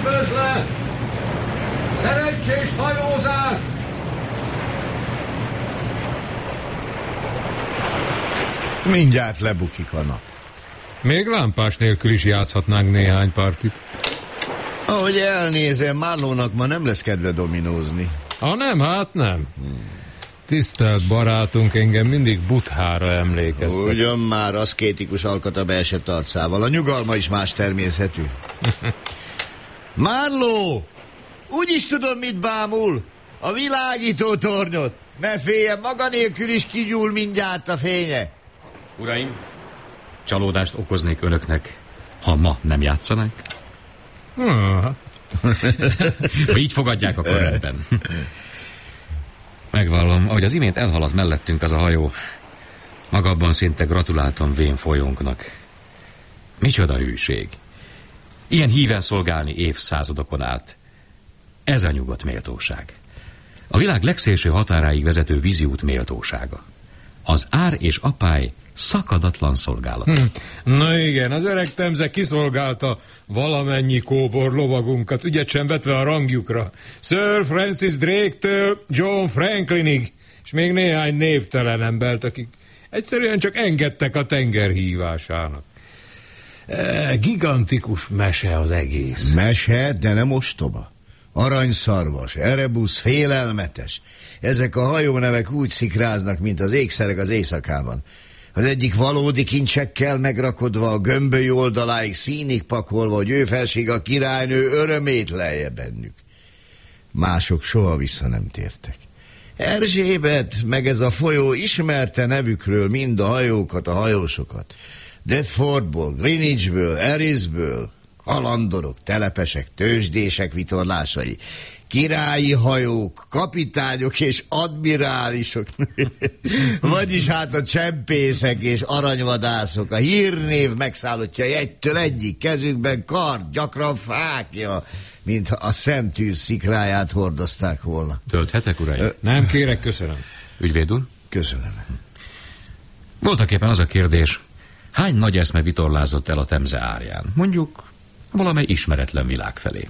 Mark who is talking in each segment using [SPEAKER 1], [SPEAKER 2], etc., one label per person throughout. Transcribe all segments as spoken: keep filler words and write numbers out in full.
[SPEAKER 1] üdvözlet! Szerencsés hajózás!
[SPEAKER 2] Mindjárt lebukik a nap.
[SPEAKER 3] Még lámpás nélkül is játszhatnánk néhány partit.
[SPEAKER 2] Ahogy elnézem, Marlónak ma nem lesz kedve dominózni.
[SPEAKER 3] Ha nem, hát nem. Tisztelt barátunk engem mindig Buddhára emlékeztet.
[SPEAKER 2] Ugyan már aszkétikus alkata beesett arcával. A nyugalma is más természetű. Marló! Úgyis tudom, mit bámul. A világító tornyot. Ne féljen, maga nélkül is kigyúl mindjárt a fénye.
[SPEAKER 4] Uraim, csalódást okoznék önöknek, ha ma nem játszanak?
[SPEAKER 3] Hmm.
[SPEAKER 4] Ha így fogadják, akkor rendben. Megvallom, ahogy az imént elhaladt mellettünk az a hajó, magabban szinte gratuláltam vén folyónknak. Micsoda hűség. Ilyen híven szolgálni évszázadokon át. Ez a nyugodt méltóság. A világ legszélső határáig vezető víziút méltósága. Az ár és apály szakadatlan szolgálat.
[SPEAKER 3] Hm. Na igen, az öreg Temze kiszolgálta valamennyi kóbor lovagunkat, ügyet sem vetve a rangjukra. Sir Francis Drake-től John Franklinig, és még néhány névtelen embert, akik egyszerűen csak engedtek a tenger hívásának. E, gigantikus mese az egész.
[SPEAKER 2] Mese, de nem ostoba. Aranyszarvas, Erebusz, félelmetes. Ezek a hajónevek úgy szikráznak, mint az ékszerek az éjszakában. Az egyik valódi kincsekkel megrakodva, a gömböly oldaláig színig pakolva, hogy ő felség a királynő örömét lelje bennük. Mások soha vissza nem tértek. Erzsébet, meg ez a folyó ismerte nevükről mind a hajókat, a hajósokat. Deptfordból, Greenwichből, Erisből, kalandorok, telepesek, tőzsdések vitorlásai, királyi hajók, kapitányok és admirálisok, vagyis hát a csempészek és aranyvadászok, a hírnév megszállottjai egytől egyik, kezükben kard, gyakran fákja, mintha a Szentűz szikráját hordozták volna.
[SPEAKER 4] Tölthetek, uraim? Ö,
[SPEAKER 3] nem kérek, köszönöm.
[SPEAKER 4] Ügyvéd úr?
[SPEAKER 2] Köszönöm.
[SPEAKER 4] Voltaképpen az a kérdés, hány nagy eszme vitorlázott el a Temze árján? Mondjuk valamely ismeretlen világ felé.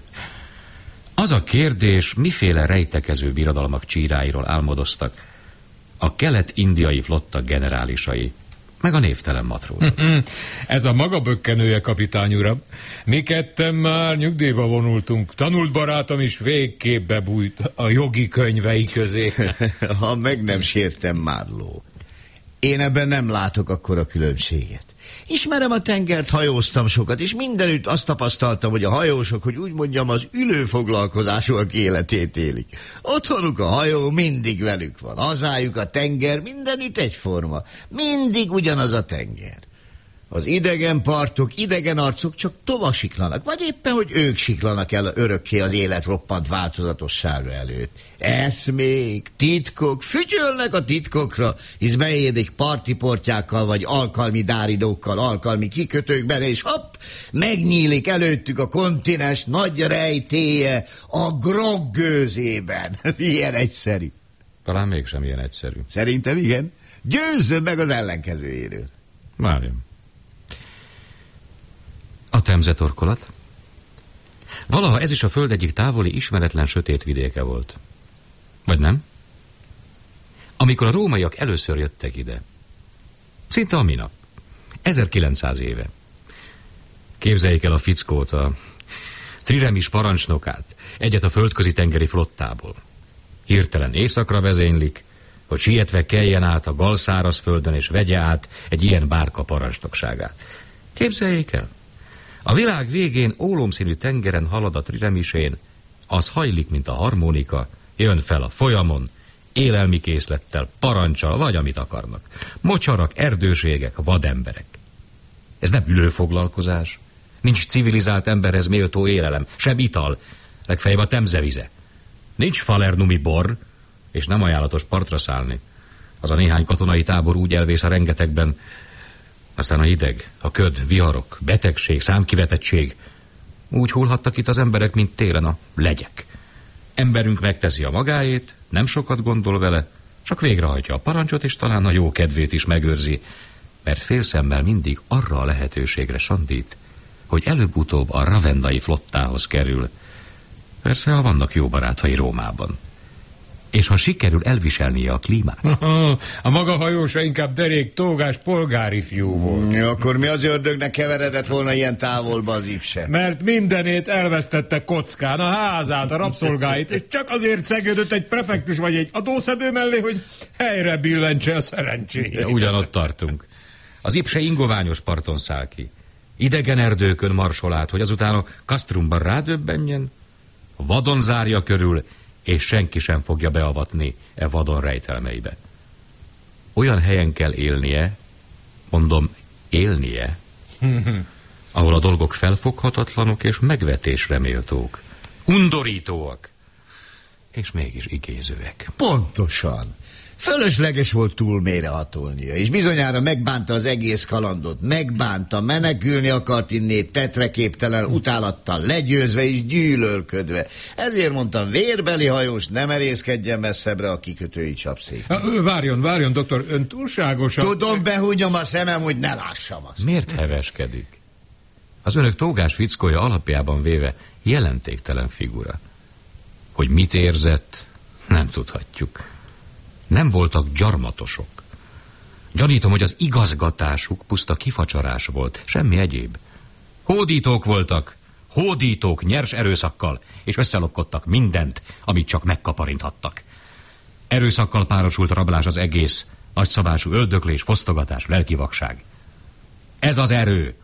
[SPEAKER 4] Az a kérdés, miféle rejtekező birodalmak csíráiról álmodoztak a kelet-indiai flotta generálisai, meg a névtelen matrózok.
[SPEAKER 3] Ez a maga bökkenője, kapitány uram. Mi ketten már nyugdíjba vonultunk. Tanult barátom is végképp bebújt a jogi könyvei közé.
[SPEAKER 2] Ha meg nem sértem, Marló. Én ebben nem látok akkora különbséget. Ismerem a tengert, hajóztam sokat, és mindenütt azt tapasztaltam, hogy a hajósok, hogy úgy mondjam, az ülőfoglalkozásúak életét élik. Otthonuk a hajó, mindig velük van. Hazájuk a tenger, mindenütt egyforma. Mindig ugyanaz a tenger. Az idegen partok, idegen arcok csak tova siklanak, vagy éppen, hogy ők siklanak el örökké az élet roppant változatossága előtt. Eszmék, titkok, fütyölnek a titkokra, hisz beérik partiportjákkal, vagy alkalmi dáridókkal, alkalmi kikötőkben, és hopp, megnyílik előttük a kontinens nagy rejtélye a grog gőzében. Ilyen egyszerű.
[SPEAKER 4] Talán mégsem ilyen egyszerű.
[SPEAKER 2] Szerintem igen. Győzzön meg az ellenkezőjéről.
[SPEAKER 4] Várjam. A Temze torkolat? Valaha ez is a föld egyik távoli, ismeretlen sötét vidéke volt. Vagy nem? Amikor a rómaiak először jöttek ide. Szinte a minap. ezerkilencszáz éve. Képzeljék el a fickót, a triremis parancsnokát, egyet a földközi tengeri flottából. Hirtelen északra vezénylik, hogy sietve keljen át a galszáraz földön, és vegye át egy ilyen bárka parancsnokságát. Képzeljék el! A világ végén ólomszínű tengeren halad a triremisén, az hajlik, mint a harmonika, jön fel a folyamon, élelmi készlettel, parancsal, vagy amit akarnak. Mocsarak, erdőségek, vademberek. Ez nem ülőfoglalkozás. Nincs civilizált emberhez méltó élelem, sem ital, legfeljebb a Temze vize. Nincs falernumi bor, és nem ajánlatos partra szállni. Az a néhány katonai tábor úgy elvész a rengetegben, aztán a hideg, a köd, viharok, betegség, számkivetettség. Úgy hullhattak itt az emberek, mint télen a legyek. Emberünk megteszi a magáét, nem sokat gondol vele, csak végrehajtja a parancsot, és talán a jó kedvét is megőrzi, mert félszemmel mindig arra a lehetőségre sandít, hogy előbb-utóbb a ravennai flottához kerül. Persze, ha vannak jó barátai Rómában. És ha sikerül elviselnie a klímát.
[SPEAKER 3] A maga hajósa inkább derék, tógás, polgári fiú volt.
[SPEAKER 2] Ja, akkor mi az ördögnek keveredett volna ilyen távolba az Ipse?
[SPEAKER 3] Mert mindenét elvesztette kockán, a házát, a rabszolgáit, és csak azért szegődött egy prefektus vagy egy adószedő mellé, hogy helyre billentse a szerencséjét.
[SPEAKER 4] Ugyanott tartunk. Az Ipse ingoványos parton száll ki. Idegen erdőkön marsol át, hogy azután a Castrumban rádöbbenjen, vadon zárja körül, és senki sem fogja beavatni e vadon rejtelmeibe. Olyan helyen kell élnie, mondom, élnie, ahol a dolgok felfoghatatlanok és megvetésre méltók, undorítóak, és mégis igézőek.
[SPEAKER 2] Pontosan. Fölösleges volt túl mélyrehatolnia, és bizonyára megbánta az egész kalandot, megbánta, menekülni akart innét tetreképtelen utálattal, legyőzve és gyűlölködve. Ezért mondtam, vérbeli hajós, ne merészkedjen messzebbre a kikötői csapszék.
[SPEAKER 3] Várjon, várjon, doktor, ön túlságosan...
[SPEAKER 2] Tudom, behúnyom a szemem, hogy ne lássam azt.
[SPEAKER 4] Miért heveskedik? Az önök tógás fickója alapjában véve jelentéktelen figura. Hogy mit érzett, nem tudhatjuk. Nem voltak gyarmatosok. Gyanítom, hogy az igazgatásuk puszta kifacsarás volt, semmi egyéb. Hódítók voltak, hódítók nyers erőszakkal, és összelopkodtak mindent, amit csak megkaparinthattak. Erőszakkal párosult rablás az egész, nagyszabású öldöklés, fosztogatás, lelkivakság. Ez az erő.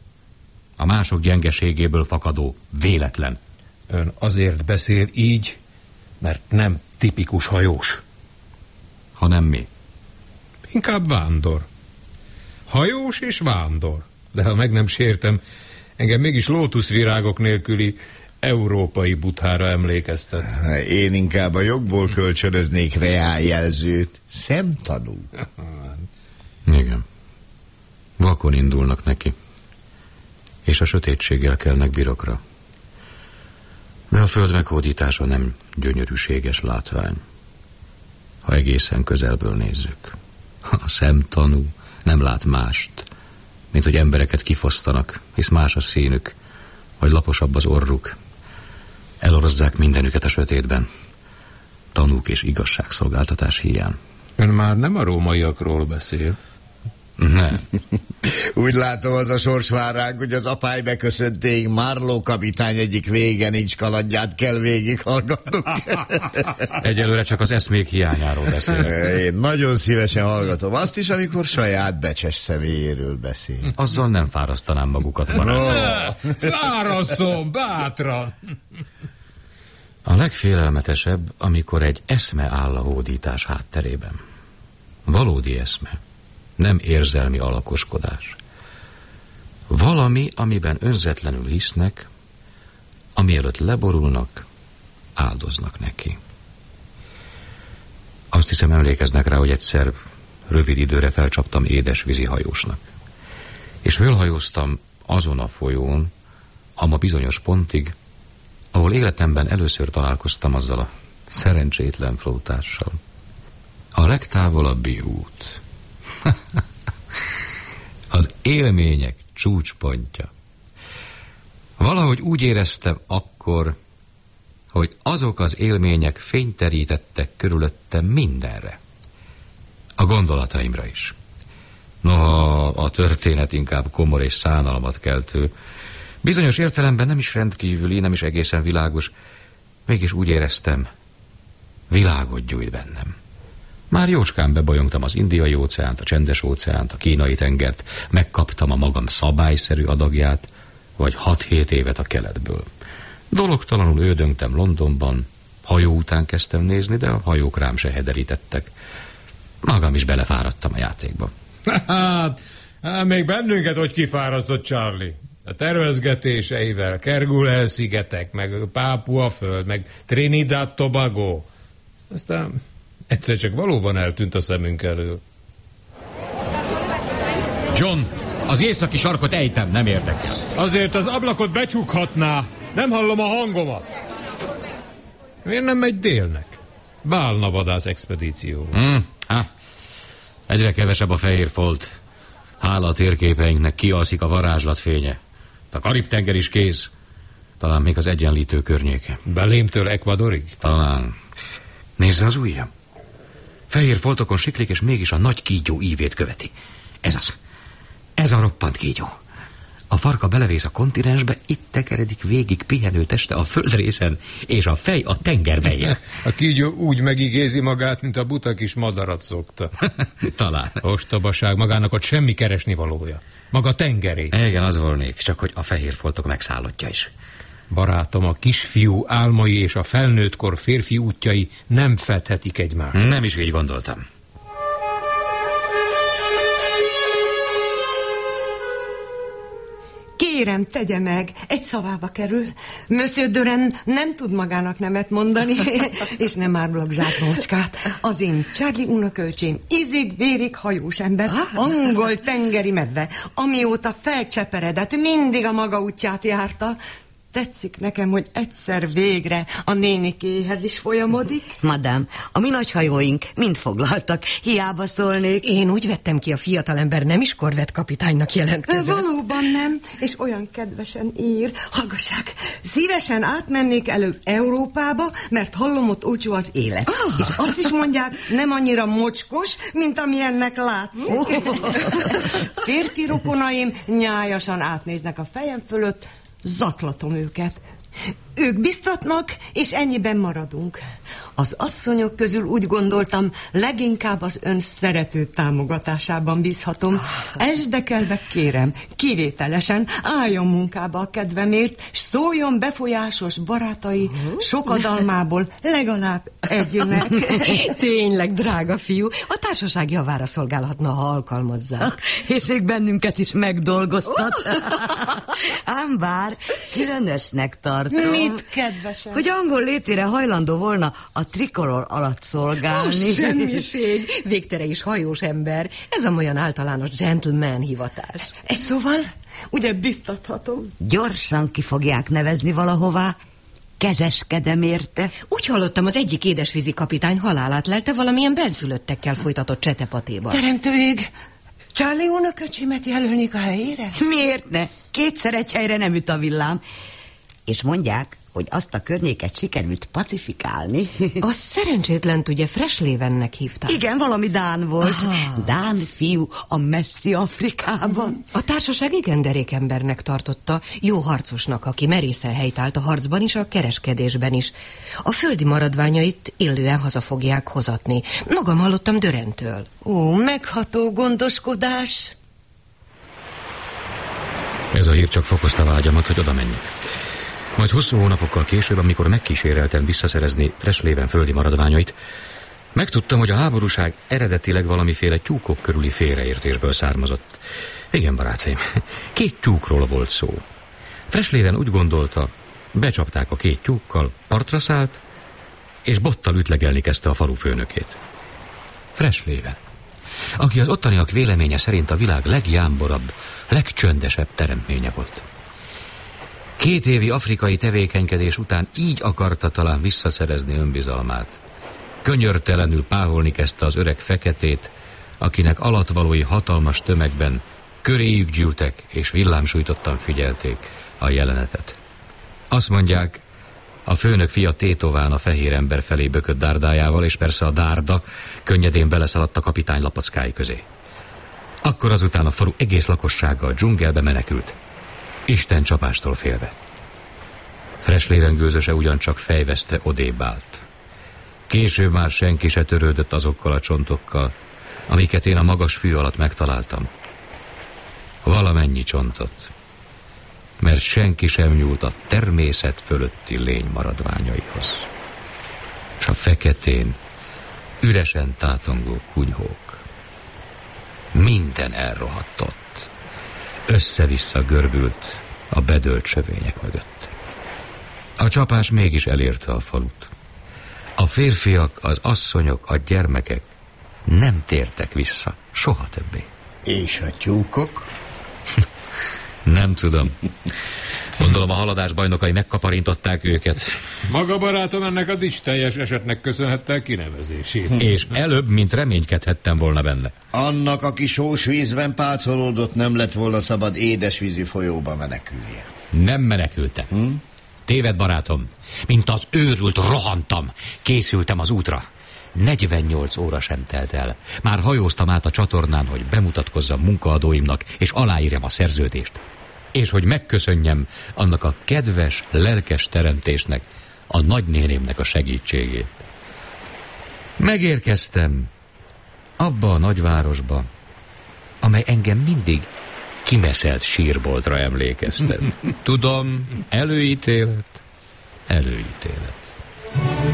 [SPEAKER 4] A mások gyengeségéből fakadó véletlen.
[SPEAKER 3] Ön azért beszél így, mert nem tipikus hajós.
[SPEAKER 4] Hanem mi?
[SPEAKER 3] Inkább vándor. Hajós és vándor. De ha meg nem sértem, engem mégis lótuszvirágok nélküli európai buthára emlékeztet.
[SPEAKER 2] Én inkább a jogból kölcsönöznék reáljelzőt. Szemtanú.
[SPEAKER 4] Igen. Vakon indulnak neki. És a sötétséggel kelnek birokra. De a föld meghódítása nem gyönyörűséges látvány, ha egészen közelből nézzük. A szemtanú nem lát mást, mint hogy embereket kifosztanak, hisz más a színük, vagy laposabb az orruk. Elorozzák mindenüket a sötétben, tanúk és igazságszolgáltatás hiány.
[SPEAKER 3] Ön már nem a rómaiakról beszél.
[SPEAKER 4] Nem.
[SPEAKER 2] Úgy látom, az a sors vár ránk, hogy az apály beköszönték, Marlowe kapitány egyik vége nincs kalandját kell végighallgatnunk.
[SPEAKER 4] Egyelőre csak az eszmék hiányáról beszélek.
[SPEAKER 2] Én nagyon szívesen hallgatom azt is, amikor saját becses személyéről beszél.
[SPEAKER 4] Azzal nem fárasztanám magukat, barátom.
[SPEAKER 3] Fárasszon, bátran!
[SPEAKER 4] A legfélelmetesebb, amikor egy eszme áll a hódítás hátterében. Valódi eszme. Nem érzelmi alakoskodás. Valami, amiben önzetlenül hisznek, ami előtt leborulnak, áldoznak neki. Azt hiszem, emlékeznek rá, hogy egyszer rövid időre felcsaptam édesvízi hajósnak. És fölhajóztam azon a folyón, ama bizonyos pontig, ahol életemben először találkoztam azzal a szerencsétlen flótással. A legtávolabbi út. Az élmények csúcspontja. Valahogy úgy éreztem akkor, hogy azok az élmények fényterítettek körülöttem mindenre. A gondolataimra is. Noha a történet inkább komor és szánalmat keltő, bizonyos értelemben nem is rendkívüli, nem is egészen világos, mégis úgy éreztem, világot gyújt bennem. Már jócskán bebolyongtam az Indiai óceánt, a Csendes óceánt, a Kínai tengert, megkaptam a magam szabályszerű adagját, vagy hat-hét évet a keletből. Dologtalanul ődöngtem Londonban, hajó után kezdtem nézni, de a hajók rám se hederítettek. Magam is belefáradtam a játékba.
[SPEAKER 3] Hát, még bennünket hogy kifárasztott Charlie. A tervezgetéseivel, Kerguelen-szigetek, meg Pápua-föld, meg Trinidad-Tobago. Aztán egyszer csak valóban eltűnt a szemünk elől.
[SPEAKER 4] John, az északi sarkot ejtem, nem érdekel.
[SPEAKER 3] Azért az ablakot becsukhatná. Nem hallom a hangomat. Miért nem megy délnek? Bálna vadász expedíció.
[SPEAKER 4] Hmm, há. Egyre kevesebb a fehér folt. Hála a térképeinknek kialszik a varázslatfénye. A Karib-tenger is kész. Talán még az Egyenlítő környéke.
[SPEAKER 3] Belémtől Ecuadorig?
[SPEAKER 4] Talán. Nézze az ujjam. Fehér foltokon siklik, és mégis a nagy kígyó ívét követi. Ez az. Ez a roppant kígyó. A farka belevész a kontinensbe, itt tekeredik végig pihenő teste a földrészen, és a fej a tengerben.
[SPEAKER 3] A kígyó úgy megigézi magát, mint a buta kis madarat szokta.
[SPEAKER 4] Talán.
[SPEAKER 3] Ostobaság, magának ott semmi keresni valója. Maga tengeré.
[SPEAKER 4] Igen, az volnék, csak hogy a fehér foltok megszállottja is.
[SPEAKER 3] Barátom, a kisfiú álmai és a felnőttkor férfi útjai nem fedhetik egymást.
[SPEAKER 4] Nem is így gondoltam.
[SPEAKER 5] Kérem, tegye meg, egy szavába kerül. Monsieur Dörren nem tud magának nemet mondani, és nem árulok zsákmócskát. Az én Charlie unokölcsém, izig-vérig hajós ember, angol tengeri medve, amióta felcseperedett, mindig a maga útját járta. Tetszik nekem, hogy egyszer végre a nénikéhez is folyamodik.
[SPEAKER 6] Madám, a mi nagyhajóink mind foglaltak, hiába szólnék.
[SPEAKER 7] Én úgy vettem ki, a fiatalember nem is korvett kapitánynak jelentkezett.
[SPEAKER 5] Valóban nem, és olyan kedvesen ír. Hallgassák, szívesen átmennék előbb Európába, mert hallom, ott olcsó az élet. Oh. És azt is mondják, nem annyira mocskos, mint ami ennek látszik. Oh. Férfi rokonaim nyájasan átnéznek a fejem fölött, zaklatom őket. Ők biztatnak, és ennyiben maradunk. Az asszonyok közül úgy gondoltam, leginkább az ön szerető támogatásában bízhatom. Esdekelve kérem, kivételesen álljon munkába a kedvemért, s szóljon befolyásos barátai sokadalmából legalább egynek.
[SPEAKER 7] Tényleg, drága fiú, a társaság javára szolgálhatna, ha alkalmazzák.
[SPEAKER 6] És még bennünket is megdolgoztat. Ám bár különösnek tartom.
[SPEAKER 5] Mit, kedvesen?
[SPEAKER 6] Hogy angol létére hajlandó volna a trikolor alatt szolgálni.
[SPEAKER 7] Ó, semmiség. Végtere is hajós ember. Ez a olyan általános gentleman hivatás.
[SPEAKER 5] Egy szóval, ugye biztathatom?
[SPEAKER 6] Gyorsan ki fogják nevezni valahová. Kezeskedem érte.
[SPEAKER 7] Úgy hallottam, az egyik édesvízi kapitány halálát lelte valamilyen benszülöttekkel folytatott csetepatéban.
[SPEAKER 5] Teremtő ég, Charlie unoköcsimet jelölnék a helyére?
[SPEAKER 6] Miért ne? Kétszer egy helyre nem üt a villám. És mondják, hogy azt a környéket sikerült pacifikálni.
[SPEAKER 7] A szerencsétlent ugye Freshlevennek hívták.
[SPEAKER 6] Igen, valami dán volt.
[SPEAKER 7] Aha.
[SPEAKER 6] Dán fiú a messzi Afrikában.
[SPEAKER 7] A társaság igen derék embernek tartotta, jó harcosnak, aki merészen helytált a harcban is, a kereskedésben is. A földi maradványait illően haza fogják hozatni. Magam hallottam Dörrentől.
[SPEAKER 5] Ó, megható gondoskodás.
[SPEAKER 4] Ez a hír csak fokozta vágyamat, hogy oda menjek. Majd hosszú hónapokkal később, amikor megkíséreltem visszaszerezni Freshleven földi maradványait, megtudtam, hogy a háborúság eredetileg valamiféle tyúkok körüli félreértésből származott. Igen, barátaim, két tyúkról volt szó. Freshleven úgy gondolta, becsapták a két tyúkkal, partra szállt, és bottal ütlegelni kezdte a falu főnökét. Freshleven, aki az ottaniak véleménye szerint a világ legjámborabb, legcsöndesebb teremtménye volt. Két évi afrikai tevékenykedés után így akarta talán visszaszerezni önbizalmát. Könyörtelenül páholni kezdte az öreg feketét, akinek alatvalói hatalmas tömegben köréjük gyűltek és villámsújtottan figyelték a jelenetet. Azt mondják, a főnök fia tétován a fehér ember felé bökött dárdájával, és persze a dárda könnyedén beleszaladt a kapitány lapackái közé. Akkor azután a falu egész lakossága a dzsungelbe menekült, Isten csapástól félve. Freshleven gőzöse ugyancsak fejveszte odébb állt. Később már senki se törődött azokkal a csontokkal, amiket én a magas fű alatt megtaláltam. Valamennyi csontot, mert senki sem nyúlt a természet fölötti lény maradványaihoz. S a feketén üresen tátongó kunyhók. Minden elrohadtott, össze-vissza görbült a bedölt sövények mögött. A csapás mégis elérte a falut. A férfiak, az asszonyok, a gyermekek nem tértek vissza soha többé.
[SPEAKER 2] És a tyúkok?
[SPEAKER 4] Nem tudom. Gondolom a haladás bajnokai megkaparintották őket.
[SPEAKER 3] Maga barátom ennek a dics teljes esetnek köszönhette a kinevezését.
[SPEAKER 4] És előbb, mint reménykedhettem volna benne.
[SPEAKER 2] Annak, aki sós vízben pácolódott, nem lett volna szabad édesvízű folyóba menekülnie.
[SPEAKER 4] Nem menekültem. Hm? Téved, barátom. Mint az őrült rohantam. Készültem az útra. negyvennyolc óra sem telt el. Már hajóztam át a csatornán, hogy bemutatkozzam munkaadóimnak, és aláírjam a szerződést. És hogy megköszönjem annak a kedves, lelkes teremtésnek, a nagynénémnek a segítségét. Megérkeztem abba a nagyvárosba, amely engem mindig kimeszelt sírboltra emlékeztet. Tudom, előítélet, előítélet.